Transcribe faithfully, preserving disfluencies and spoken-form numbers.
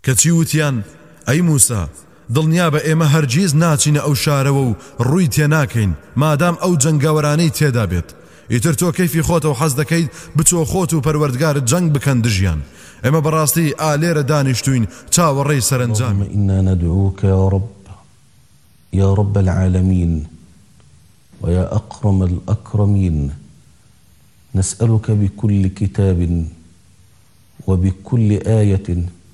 کەچی وتیان ئەی موسا دڵنیا بە ئێمە هەرگیز ناچینە ئەو شارەوە و ڕووی تێناکەین مادام ئەو جەنگاوەرانەی تێدا بێت ئیتر تۆ کەیفی خۆتە و حەز دەکەیت بچۆ خۆت و پەروەردگارت جەنگ بکەن دژیان ئێمە بەڕاستی ئالێرە دانیشتوین چاوەڕێی سەرنجام إنا ندعوك يا رب يا رب العالمين ويا أكرم الأكرمين نسألك بكل كتاب وبكل آية